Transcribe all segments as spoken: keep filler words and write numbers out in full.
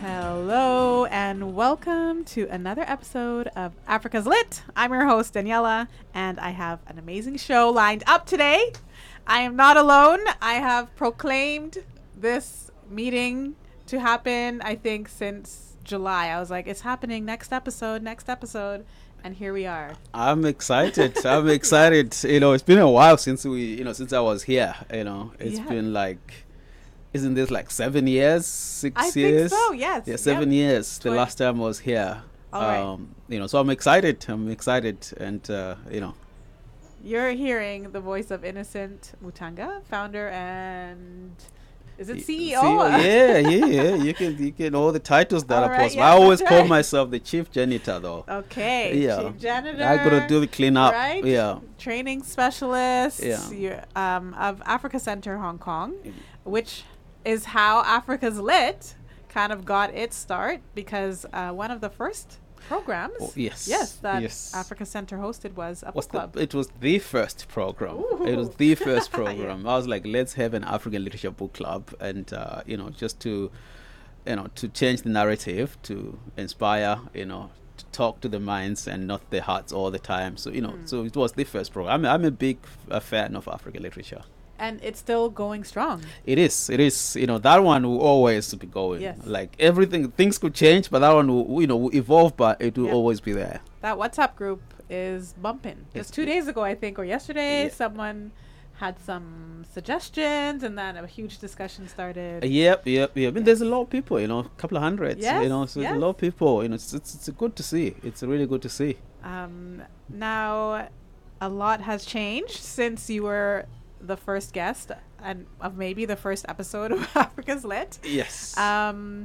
Hello and welcome to another episode of Africa's Lit. I'm your host, Daniela, and I have an amazing show lined up today. I am not alone. I have proclaimed this meeting to happen, I think, since July. I was like, it's happening next episode, next episode. And here we are. I'm excited. I'm excited. You know, it's been a while since we, you know, since I was here. You know, it's Yeah. been like, isn't this like seven years, six I years? think so, yes. Yeah, seven Yep. years. The Twen- last time I was here. All right. um, You know, so I'm excited. I'm excited, and uh, you know, You're hearing the voice of Innocent Mutanga, founder and is it C E O? C E O, yeah, yeah, yeah. You can, you can all the titles that All are right, possible. yeah, I always that's call right. myself the chief janitor, though. Okay. Yeah. Chief janitor. I gotta do the cleanup. Right? Yeah. Training specialist. Yeah. you- um, of Africa Center Hong Kong, Mm. which is how Africa's Lit kind of got its start because uh, one of the first programs, Oh, yes. yes, that Yes. Africa Center hosted was a book Was the, club. it was the first program. It was Ooh. the first Yeah. program. I was like, let's have an African literature book club, and uh, you know, just to, you know, to change the narrative, to inspire, you know, to talk to the minds and not the hearts all the time. So you know, Mm. so it was the first program. I'm, I'm a big uh, fan of African literature. And it's still going strong. It is. It is. You know, that one will always be going. Yes. Like everything, things could change, but that one will, you know, will evolve, but it will Yep. always be there. That WhatsApp group is bumping. It's Just two good. days ago, I think, or yesterday, Yeah. someone had some suggestions, and then a huge discussion started. Uh, Yep, yep, yep. And there's a lot of people, you know, a couple of hundreds, Yes, you know, so there's yes. a lot of people, you know, it's, it's, it's good to see. It's really good to see. Um, now, a lot has changed since you were the first guest and of maybe the first episode of Africa's Lit. Yes. Um,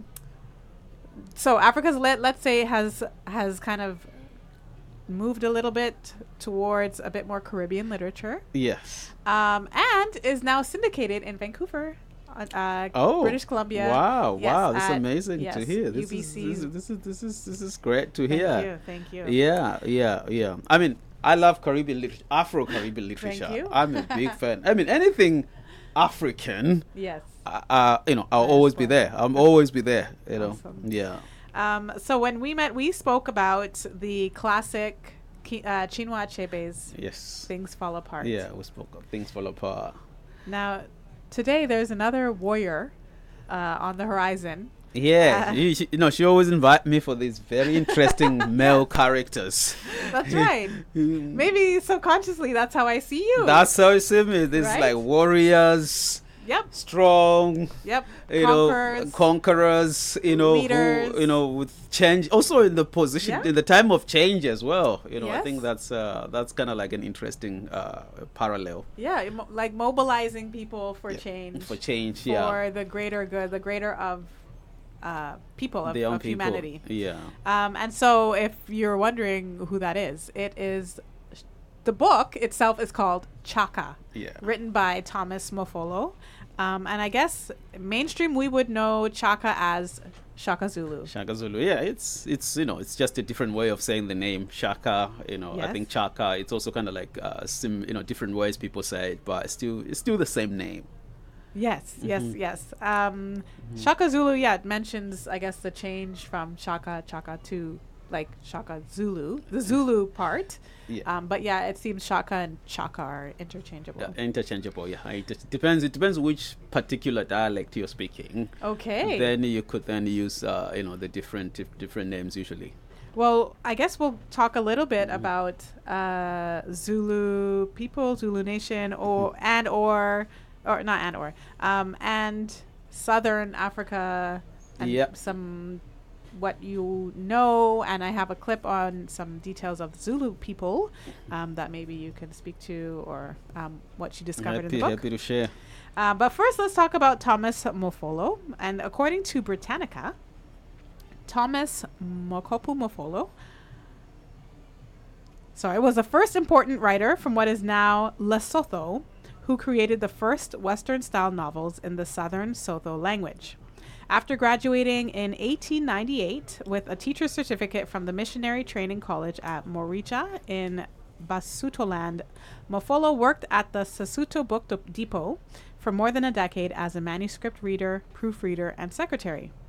so Africa's Lit, let's say, has has kind of moved a little bit towards a bit more Caribbean literature. yes. Um, and is now syndicated in Vancouver, uh, uh, Oh, British Columbia. Wow, Yes, wow, this is at- amazing yes, to hear. This is, U B C. this is this is this is this is great to Thank hear. you, thank you. Yeah, yeah, yeah. I mean, I love Caribbean literature, Afro-Caribbean literature. you. I'm a big fan. I mean, anything African, Yes. uh, uh, you know, I'll That's always be fun. there. I'm always be there. You know, Awesome. yeah. Um, so when we met, we spoke about the classic Ki- uh, Chinua Achebe's Yes. Things Fall Apart. Yeah, we spoke of things fall apart. Now, today there's another warrior uh, on the horizon. Yeah, Uh, you, she, you know, she always invite me for these very interesting male characters. That's right. Maybe subconsciously that's how I see you. That's how you see me. These Right? like warriors, Yep. strong, Yep. you Conquerors. know, conquerors. You know, Leaders. who, you know, with change. Also in the position, Yeah. in the time of change as well. You know, I Yes. think that's uh, that's kind of like an interesting uh, parallel Yeah, imo- like mobilizing people for Yeah, change. for change. For Yeah, the greater good, the greater of uh, people, of, the young of people. humanity. Yeah, Um, and so, if you're wondering who that is, it is the book itself is called Chaka, yeah. written by Thomas Mofolo. Um, and I guess mainstream we would know Chaka as Shaka Zulu. Shaka Zulu, yeah, it's it's you know it's just a different way of saying the name Shaka. You know, I Yes. think Chaka. It's also kind of like uh, sim, you know, different ways people say it, but it's still it's still the same name. Yes, yes, Mhm. yes. Um, Shaka Zulu, yeah, it mentions, I guess, the change from Shaka Chaka to like Shaka Zulu, the Zulu part. Yeah, Um, but yeah, it seems Shaka and Chaka are interchangeable. yeah interchangeable. Yeah, it just depends. It depends which particular dialect you're speaking. Okay. Then you could then use uh, you know the different dif- different names usually. Well, I guess we'll talk a little bit Mhm. about uh, Zulu people, Zulu Nation, or and or or not and or um, and Southern Africa, and Yep. some what you know, and I have a clip on some details of Zulu people um, that maybe you can speak to, or um, what you discovered Happy, in the book. happy to share. Uh, but first, let's talk about Thomas Mofolo. And according to Britannica, Thomas Mokopu Mofolo, sorry, was the first important writer from what is now Lesotho, who created the first Western-style novels in the Southern Sotho language. After graduating in eighteen ninety-eight with a teacher's certificate from the Missionary Training College at Moricha in Basutoland, Mofolo worked at the Sesotho Book Depot for more than a decade as a manuscript reader, proofreader, and secretary.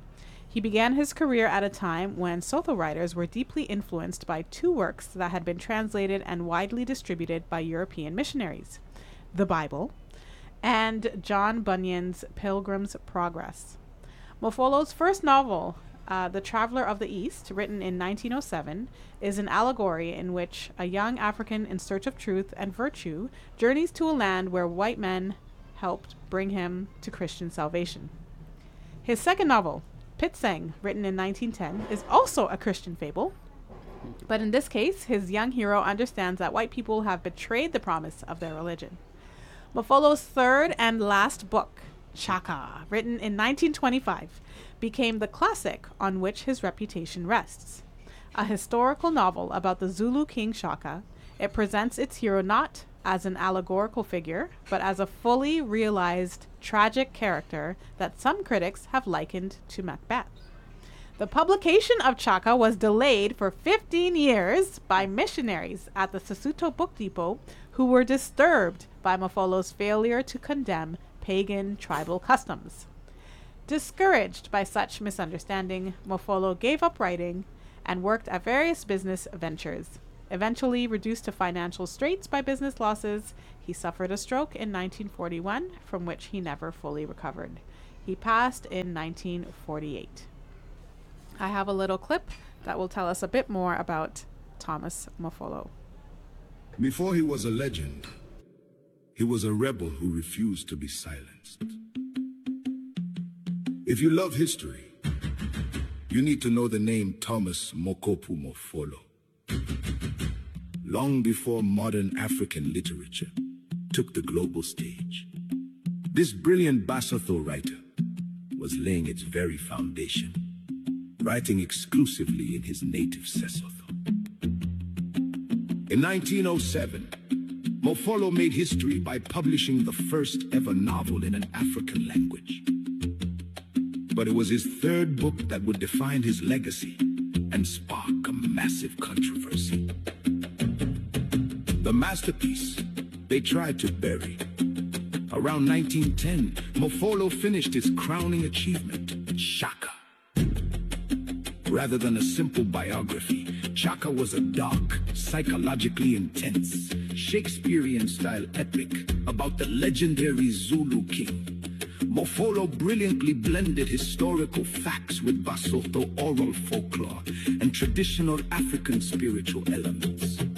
He began his career at a time when Sotho writers were deeply influenced by two works that had been translated and widely distributed by European missionaries, the Bible and John Bunyan's Pilgrim's Progress. Mofolo's first novel, uh, The Traveler of the East, written in nineteen oh seven, is an allegory in which a young African in search of truth and virtue journeys to a land where white men helped bring him to Christian salvation. His second novel, Pitsang, written in nineteen ten, is also a Christian fable, but in this case, his young hero understands that white people have betrayed the promise of their religion. Mofolo's third and last book, Chaka, written in nineteen twenty-five, became the classic on which his reputation rests. A historical novel about the Zulu king Shaka, it presents its hero not as an allegorical figure, but as a fully realized tragic character that some critics have likened to Macbeth. The publication of Chaka was delayed for fifteen years by missionaries at the Sesotho Book Depot who were disturbed by Mofolo's failure to condemn pagan tribal customs. Discouraged by such misunderstanding, Mofolo gave up writing and worked at various business ventures. Eventually reduced to financial straits by business losses, he suffered a stroke in nineteen forty-one, from which he never fully recovered. He passed in nineteen forty-eight. I have a little clip that will tell us a bit more about Thomas Mofolo. Before he was a legend, he was a rebel who refused to be silenced. If you love history, you need to know the name Thomas Mokopu Mofolo. Long before modern African literature took the global stage, this brilliant Basotho writer was laying its very foundation, writing exclusively in his native Sesotho. In nineteen oh seven, Mofolo made history by publishing the first ever novel in an African language. But it was his third book that would define his legacy and spark a massive controversy. The masterpiece they tried to bury. Around nineteen ten, Mofolo finished his crowning achievement, Chaka. Rather than a simple biography, Chaka was a dark, psychologically intense, Shakespearean-style epic about the legendary Zulu king. Mofolo brilliantly blended historical facts with Basotho oral folklore and traditional African spiritual elements.